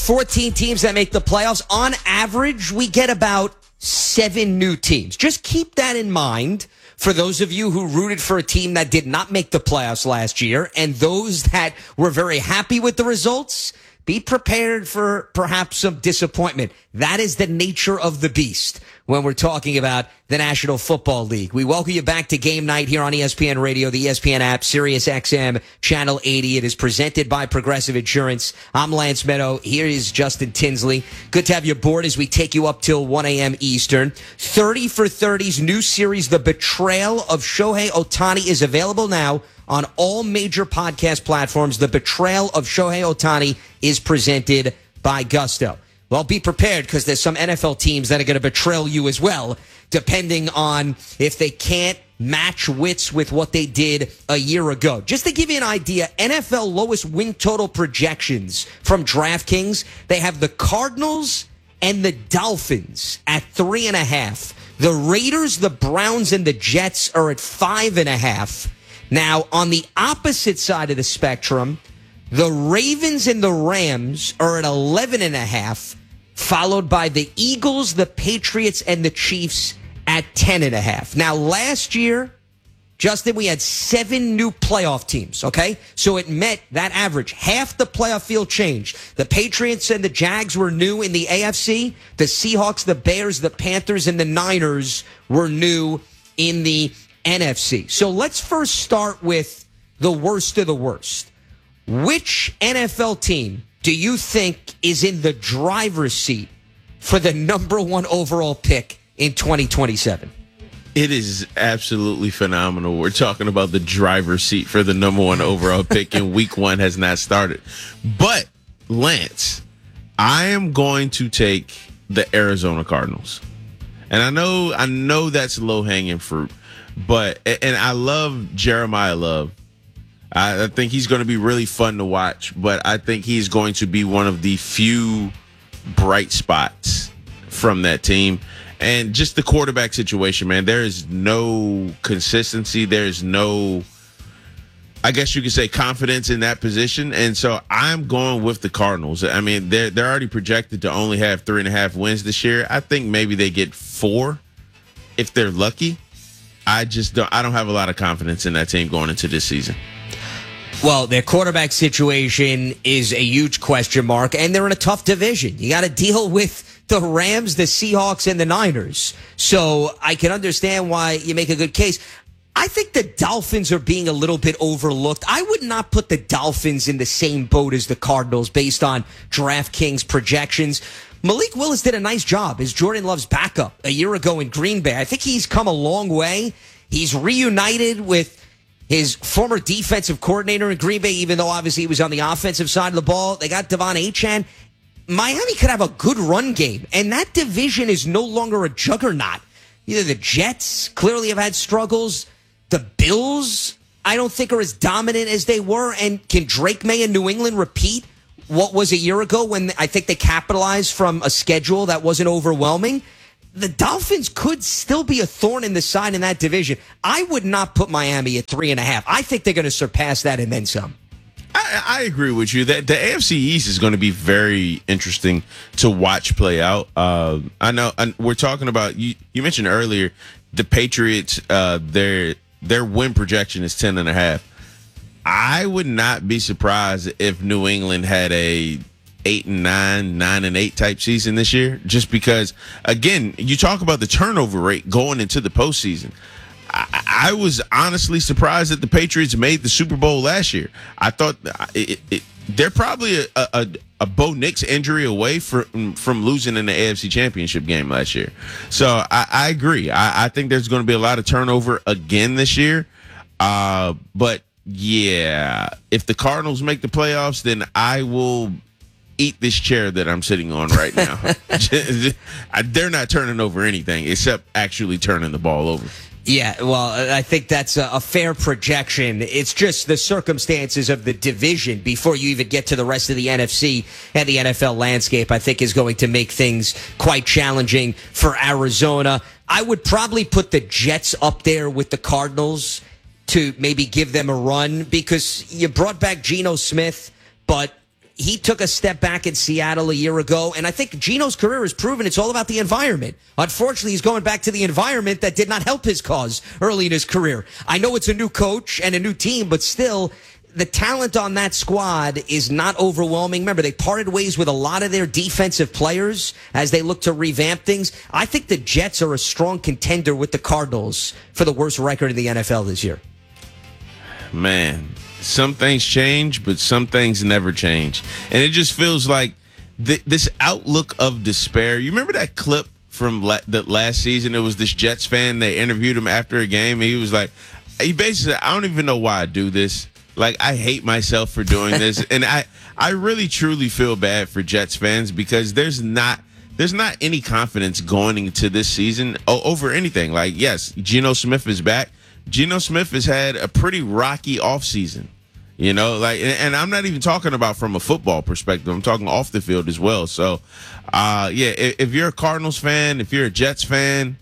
14 teams that make the playoffs. On average, we get about 7 new teams. Just keep that in mind for those of you who rooted for a team that did not make the playoffs last year, and those that were very happy with the results. Be prepared for perhaps some disappointment. That is the nature of the beast when we're talking about the National Football League. We welcome you back to Game Night here on ESPN Radio, the ESPN app, Sirius XM, Channel 80. It is presented by Progressive Insurance. I'm Lance Meadow. Here is Justin Tinsley. Good to have you aboard as we take you up till 1 a.m. Eastern. 30 for 30's new series, The Betrayal of Shohei Ohtani, is available now on all major podcast platforms. The Betrayal of Shohei Ohtani is presented by Gusto. Well, be prepared because there's some NFL teams that are going to betray you as well, depending on if they can't match wits with what they did a year ago. Just to give you an idea, NFL lowest win total projections from DraftKings, they have the Cardinals and the Dolphins at 3.5. The Raiders, the Browns, and the Jets are at 5.5. Now, on the opposite side of the spectrum, the Ravens and the Rams are at 11.5, followed by the Eagles, the Patriots, and the Chiefs at 10.5. Now, last year, Justin, we had 7 new playoff teams, okay? So it met that average. Half the playoff field changed. The Patriots and the Jags were new in the AFC. The Seahawks, the Bears, the Panthers, and the Niners were new in the NFC. So let's first start with the worst of the worst. Which NFL team do you think is in the driver's seat for the number 1 overall pick in 2027? It is absolutely phenomenal. We're talking about the driver's seat for the number 1 overall pick, and week 1 has not started. But, Lance, I am going to take the Arizona Cardinals. And I know that's low-hanging fruit. But, and I love Jeremiah Love. I think he's going to be really fun to watch, but I think he's going to be one of the few bright spots from that team. And just the quarterback situation, man, there is no consistency. There's no, I guess you could say, confidence in that position. And so I'm going with the Cardinals. I mean, they're already projected to only have 3.5 wins this year. I think maybe they get 4 if they're lucky. I don't have a lot of confidence in that team going into this season. Well, their quarterback situation is a huge question mark, and they're in a tough division. You got to deal with the Rams, the Seahawks, and the Niners. So I can understand why you make a good case. I think the Dolphins are being a little bit overlooked. I would not put the Dolphins in the same boat as the Cardinals based on DraftKings projections. Malik Willis did a nice job as Jordan Love's backup a year ago in Green Bay. I think he's come a long way. He's reunited with his former defensive coordinator in Green Bay, even though obviously he was on the offensive side of the ball. They got Devon Achane. Miami could have a good run game, and that division is no longer a juggernaut. Either the Jets clearly have had struggles. The Bills, I don't think, are as dominant as they were. And can Drake May in New England repeat what was a year ago when I think they capitalized from a schedule that wasn't overwhelming? The Dolphins could still be a thorn in the side in that division. I would not put Miami at 3.5. I think they're going to surpass that and then some. I agree with you that the AFC East is going to be very interesting to watch play out. I know we're talking about, you mentioned earlier, the Patriots, their win projection is 10.5. I would not be surprised if New England had a 8-9, 9-8 type season this year, just because, again, you talk about the turnover rate going into the postseason. I was honestly surprised that the Patriots made the Super Bowl last year. I thought they're probably a Bo Nix injury away from losing in the AFC Championship game last year. So I agree. I think there's going to be a lot of turnover again this year. But yeah, if the Cardinals make the playoffs, then I will eat this chair that I'm sitting on right now. They're not turning over anything except actually turning the ball over. Yeah, well, I think that's a fair projection. It's just the circumstances of the division before you even get to the rest of the NFC and the NFL landscape, I think, is going to make things quite challenging for Arizona. I would probably put the Jets up there with the Cardinals to maybe give them a run because you brought back Geno Smith, but he took a step back in Seattle a year ago, and I think Gino's career has proven it's all about the environment. Unfortunately, he's going back to the environment that did not help his cause early in his career. I know it's a new coach and a new team, but still, the talent on that squad is not overwhelming. Remember, they parted ways with a lot of their defensive players as they look to revamp things. I think the Jets are a strong contender with the Cardinals for the worst record in the NFL this year. Man, some things change, but some things never change. And it just feels like this outlook of despair. You remember that clip from the last season? It was this Jets fan. They interviewed him after a game. And he was like, he basically said, I don't even know why I do this. Like, I hate myself for doing this. And I really, truly feel bad for Jets fans because there's not any confidence going into this season over anything. Like, yes, Geno Smith is back. Geno Smith has had a pretty rocky offseason. You know, like, and I'm not even talking about from a football perspective. I'm talking off the field as well. So, if you're a Cardinals fan, if you're a Jets fan,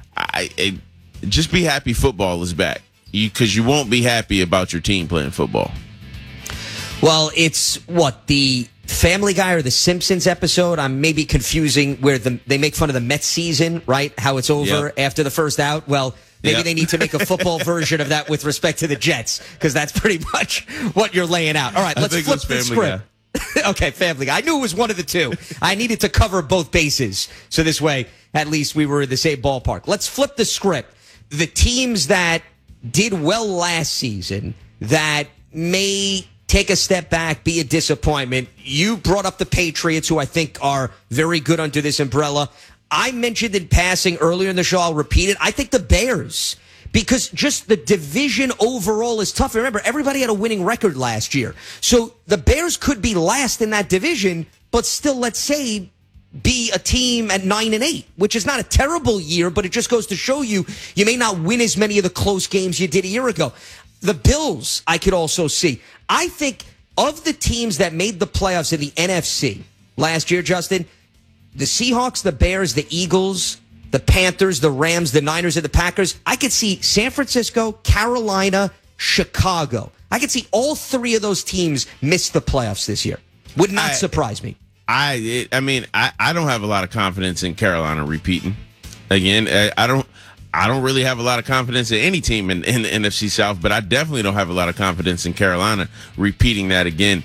just be happy football is back. Because you won't be happy about your team playing football. Well, it's the Family Guy or the Simpsons episode. I'm maybe confusing where they make fun of the Mets season, right? How it's over after the first out. Well, maybe they need to make a football version of that with respect to the Jets, because that's pretty much what you're laying out. All right, let's flip the script. Okay, Family Guy. I knew it was one of the two. I needed to cover both bases. So this way, at least we were in the same ballpark. Let's flip the script. The teams that did well last season that may take a step back, be a disappointment. You brought up the Patriots, who I think are very good under this umbrella. I mentioned in passing earlier in the show, I'll repeat it. I think the Bears, because just the division overall is tough. Remember, everybody had a winning record last year. So the Bears could be last in that division, but still, let's say, be a team at 9-8, which is not a terrible year, but it just goes to show you may not win as many of the close games you did a year ago. The Bills, I could also see. I think of the teams that made the playoffs in the NFC last year, Justin, the Seahawks, the Bears, the Eagles, the Panthers, the Rams, the Niners, and the Packers, I could see San Francisco, Carolina, Chicago. I could see all three of those teams miss the playoffs this year. Would not surprise me. I don't have a lot of confidence in Carolina repeating again. I don't really have a lot of confidence in any team in the NFC South, but I definitely don't have a lot of confidence in Carolina repeating that again.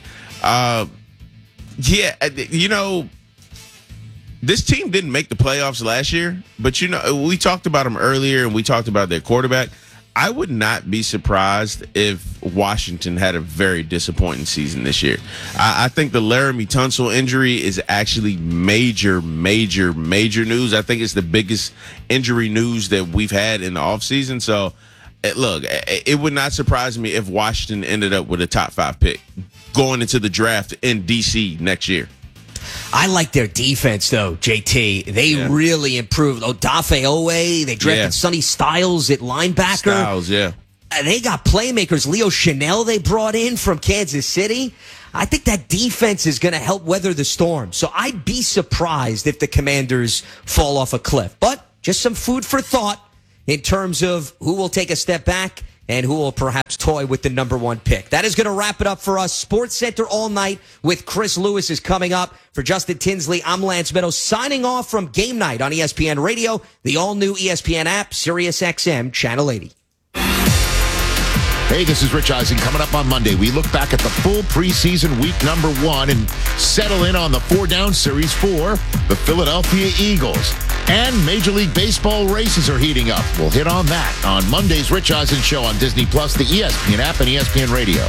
This team didn't make the playoffs last year, but we talked about them earlier and we talked about their quarterback. I would not be surprised if Washington had a very disappointing season this year. I think the Laramie Tunsil injury is actually major, major, major news. I think it's the biggest injury news that we've had in the offseason. So, look, it would not surprise me if Washington ended up with a top 5 pick going into the draft in D.C. next year. I like their defense, though, JT. They really improved. Odafe Owe, they drafted Sonny Styles at linebacker. Styles, yeah. They got playmakers. Leo Chanel they brought in from Kansas City. I think that defense is going to help weather the storm. So I'd be surprised if the Commanders fall off a cliff. But just some food for thought in terms of who will take a step back and who will perhaps toy with the number 1 pick. That is going to wrap it up for us. Sports Center all night with Chris Lewis is coming up. For Justin Tinsley, I'm Lance Meadows, signing off from Game Night on ESPN Radio, the all-new ESPN app, Sirius XM, Channel 80. Hey, this is Rich Eisen. Coming up on Monday, we look back at the full preseason week number 1 and settle in on the 4-down series for the Philadelphia Eagles. And Major League Baseball races are heating up. We'll hit on that on Monday's Rich Eisen Show on Disney+, the ESPN app, and ESPN Radio.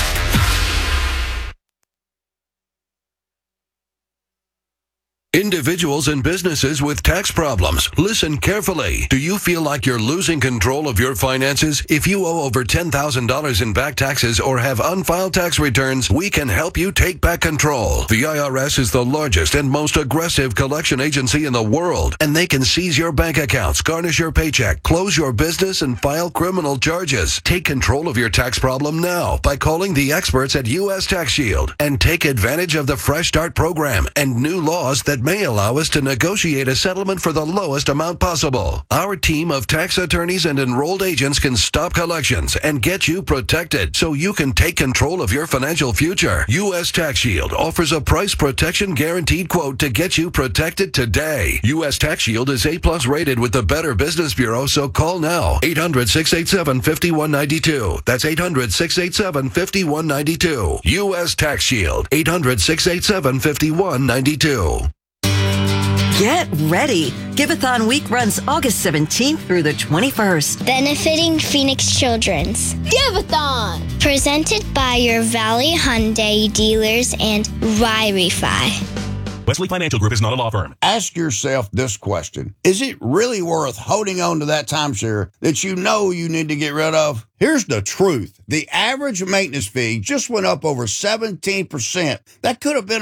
Individuals and businesses with tax problems, listen carefully. Do you feel like you're losing control of your finances? If you owe over $10,000 in back taxes or have unfiled tax returns, we can help you take back control. The IRS is the largest and most aggressive collection agency in the world, and they can seize your bank accounts, garnish your paycheck, close your business, and file criminal charges. Take control of your tax problem now by calling the experts at U.S. Tax Shield and take advantage of the Fresh Start program and new laws that may allow us to negotiate a settlement for the lowest amount possible. Our team of tax attorneys and enrolled agents can stop collections and get you protected so you can take control of your financial future. U.S. Tax Shield offers a price protection guaranteed quote to get you protected today. U.S. Tax Shield is A+ rated with the Better Business Bureau, so call now. 800-687-5192. That's 800-687-5192. U.S. Tax Shield. 800-687-5192. Get ready. Giveathon Week runs August 17th through the 21st. Benefiting Phoenix Children's. Giveathon! Presented by your Valley Hyundai dealers and Ry-Refi. Wesley Financial Group is not a law firm. Ask yourself this question. Is it really worth holding on to that timeshare that you know you need to get rid of? Here's the truth. The average maintenance fee just went up over 17%. That could have been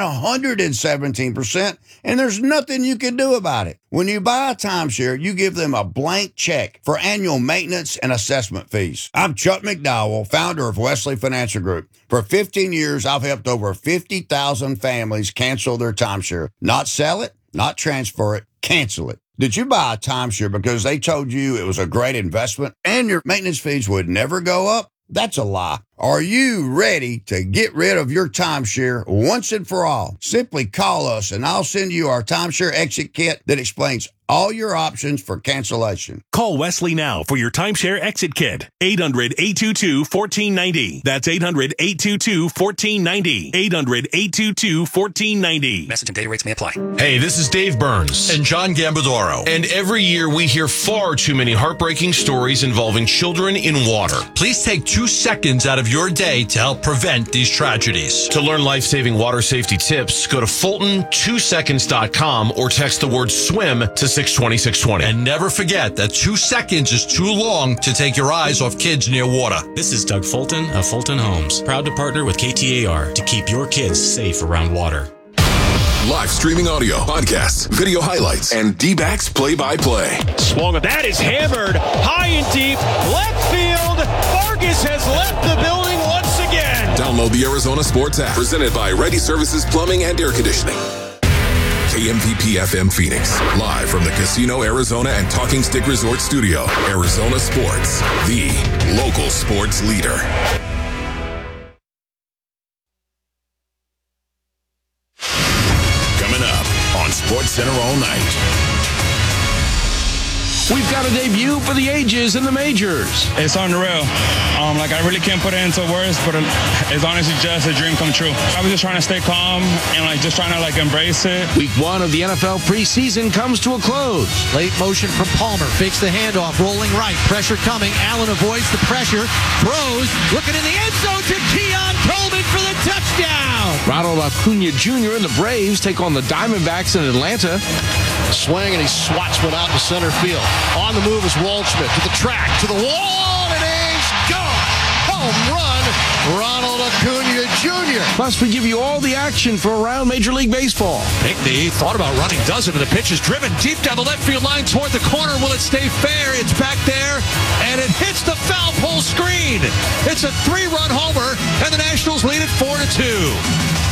117%, and there's nothing you can do about it. When you buy a timeshare, you give them a blank check for annual maintenance and assessment fees. I'm Chuck McDowell, founder of Wesley Financial Group. For 15 years, I've helped over 50,000 families cancel their timeshare. Not sell it, not transfer it, cancel it. Did you buy a timeshare because they told you it was a great investment and your maintenance fees would never go up? That's a lie. Are you ready to get rid of your timeshare once and for all? Simply call us and I'll send you our timeshare exit kit that explains all your options for cancellation. Call Wesley now for your timeshare exit kit. 800-822-1490. That's 800-822-1490. 800-822-1490. Message and data rates may apply. Hey, this is Dave Burns. And John Gambadoro. And every year we hear far too many heartbreaking stories involving children in water. Please take 2 seconds out of your day to help prevent these tragedies. To learn life-saving water safety tips, go to Fulton2seconds.com or text the word SWIM to 620-620. And never forget that 2 seconds is too long to take your eyes off kids near water. This is Doug Fulton of Fulton Homes, proud to partner with KTAR to keep your kids safe around water. Live streaming audio, podcasts, video highlights, and D-backs play-by-play. Swung. That is hammered high and deep. Left field. Vargas has left the building once again. Download the Arizona Sports app. Presented by Ready Services Plumbing and Air Conditioning. KMPP FM Phoenix. Live from the Casino Arizona and Talking Stick Resort Studio. Arizona Sports. The local sports leader. SportsCenter all night. We've got a debut for the ages in the majors. It's unreal. I really can't put it into words, but it's honestly just a dream come true. I was just trying to stay calm and just trying to embrace it. Week 1 of the NFL preseason comes to a close. Late motion from Palmer, fakes the handoff, rolling right, pressure coming. Allen avoids the pressure, throws, looking in the end zone to Keon Coleman for the touchdown. Ronald Acuna Jr. and the Braves take on the Diamondbacks in Atlanta. Swing, and he swats one out to center field. On the move is Waldschmidt to the track, to the wall, and he's gone. Home run, Ronald Acuna Jr. Plus, we give you all the action for around Major League Baseball. Pinckney thought about running, doesn't, and the pitch is driven deep down the left field line toward the corner. Will it stay fair? It's back there, and it hits the foul pole screen. It's a 3-run homer, and the Nationals lead it 4-2.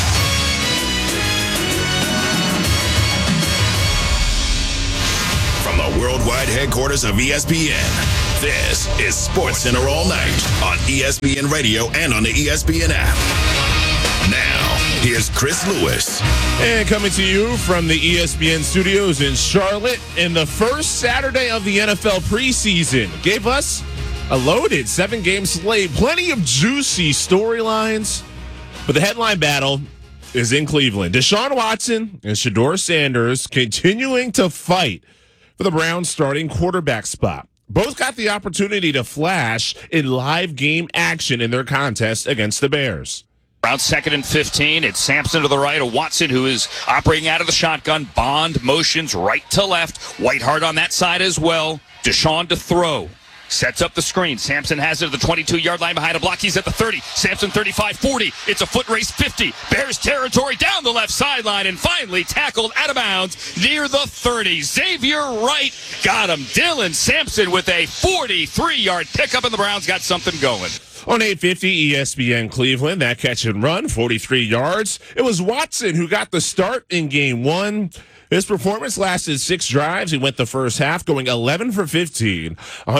From the worldwide headquarters of ESPN, this is SportsCenter All Night on ESPN Radio and on the ESPN app. Now, here's Chris Lewis. And coming to you from the ESPN studios in Charlotte, in the first Saturday of the NFL preseason, gave us a loaded 7-game slate, plenty of juicy storylines, but the headline battle is in Cleveland. Deshaun Watson and Shedeur Sanders continuing to fight for the Browns starting quarterback spot. Both got the opportunity to flash in live game action in their contest against the Bears. Browns 2nd and 15. It's Sampson to the right of Watson, who is operating out of the shotgun. Bond motions right to left. Whiteheart on that side as well. Deshaun to throw. Sets up the screen. Sampson has it at the 22-yard line behind a block. He's at the 30. Sampson 35, 40. It's a foot race 50. Bears territory down the left sideline and finally tackled out of bounds near the 30. Xavier Wright got him. Dylan Sampson with a 43-yard pickup, and the Browns got something going. On 850 ESPN Cleveland, that catch and run, 43 yards. It was Watson who got the start in game one. His performance lasted 6 drives. He went the first half going 11 for 15,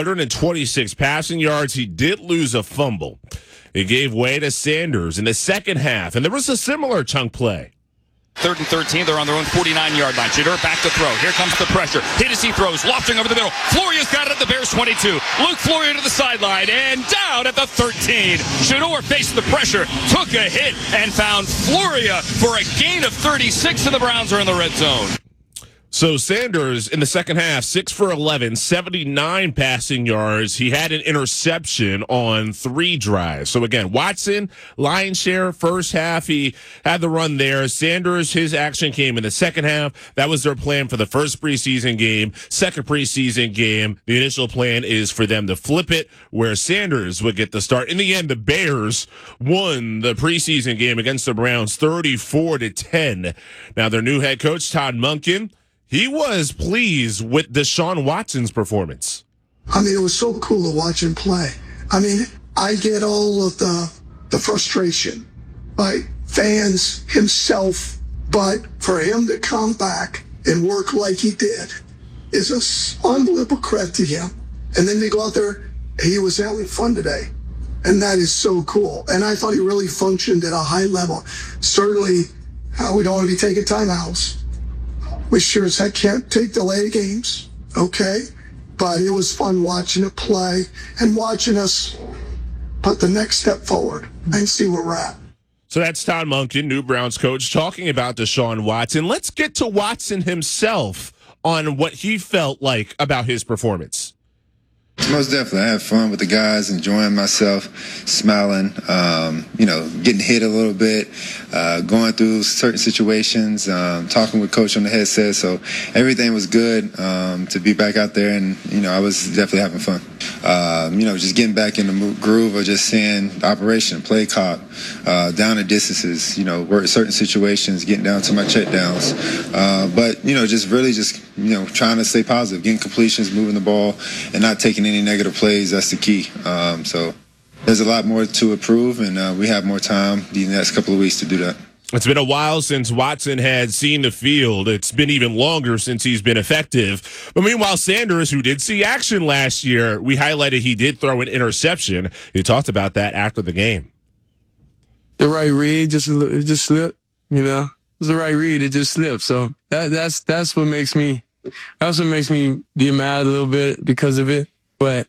126 passing yards. He did lose a fumble. It gave way to Sanders in the second half, and there was a similar chunk play. 3rd and 13, they're on their own 49-yard line. Shedeur back to throw. Here comes the pressure. Hennessy throws, lofting over the middle. Floria's got it at the Bears 22. Luke Floria to the sideline and down at the 13. Shedeur faced the pressure, took a hit, and found Floria for a gain of 36, and the Browns are in the red zone. So Sanders in the second half, 6 for 11, 79 passing yards. He had an interception on 3 drives. So again, Watson, lion's share, first half, he had the run there. Sanders, his action came in the second half. That was their plan for the first preseason game. Second preseason game, the initial plan is for them to flip it, where Sanders would get the start. In the end, the Bears won the preseason game against the Browns 34-10. Now their new head coach, Todd Monken, he was pleased with Deshaun Watson's performance. I mean, it was so cool to watch him play. I mean, I get all of the frustration by fans, himself, but for him to come back and work like he did is an unbelievable credit to him. And then to go out there, he was having fun today. And that is so cool. And I thought he really functioned at a high level. Certainly, we don't want to be taking timeouts. We sure as heck can't take delayed games, okay? But it was fun watching it play and watching us put the next step forward and see where we're at. So that's Todd Monken, new Browns coach, talking about Deshaun Watson. Let's get to Watson himself on what he felt like about his performance. Most definitely. I had fun with the guys, enjoying myself, smiling, getting hit a little bit, going through certain situations, talking with Coach on the headset. So everything was good to be back out there, and, I was definitely having fun. Just getting back in the groove of just seeing the operation, play clock, down the distances, work certain situations, getting down to my check downs. But trying to stay positive, getting completions, moving the ball, and not taking any negative plays. That's the key. So there's a lot more to improve, and we have more time the next couple of weeks to do that. It's been a while since Watson had seen the field. It's been even longer since he's been effective. But meanwhile, Sanders, who did see action last year, we highlighted he did throw an interception. He talked about that after the game. The right read, it just slipped, It was the right read, it just slipped. So that's what makes me be mad a little bit because of it. But,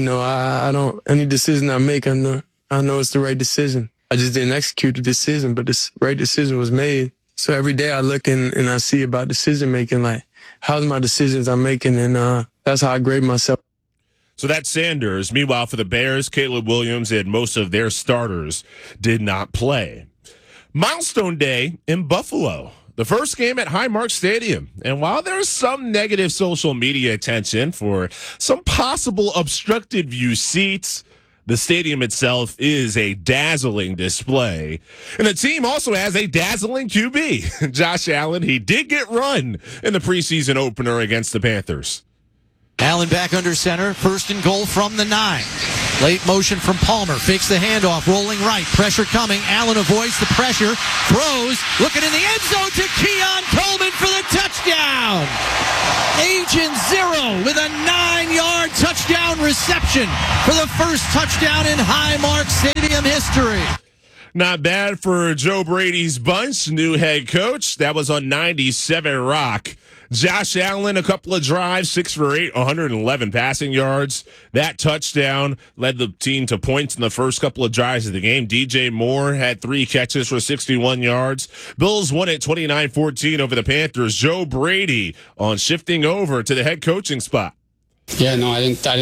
any decision I make, I know it's the right decision. I just didn't execute the decision, but the right decision was made. So every day I look and I see about decision making, like how's my decisions I'm making, and that's how I grade myself. So that's Sanders. Meanwhile, for the Bears, Caleb Williams and most of their starters did not play. Milestone Day in Buffalo. The first game at Highmark Stadium. And while there's some negative social media attention for some possible obstructed view seats, the stadium itself is a dazzling display. And the team also has a dazzling QB. Josh Allen, he did get run in the preseason opener against the Panthers. Allen back under center, 1st and goal from the 9. Late motion from Palmer, fakes the handoff, rolling right, pressure coming. Allen avoids the pressure, throws, looking in the end zone to Keon Coleman for the touchdown. Agent Zero with a 9-yard touchdown reception for the first touchdown in Highmark Stadium history. Not bad for Joe Brady's bunch, new head coach. That was on 97 Rock. Josh Allen, a couple of drives, 6 for 8, 111 passing yards. That touchdown led the team to points in the first couple of drives of the game. DJ Moore had 3 catches for 61 yards. Bills won it 29-14 over the Panthers. Joe Brady on shifting over to the head coaching spot. Yeah, no, I didn't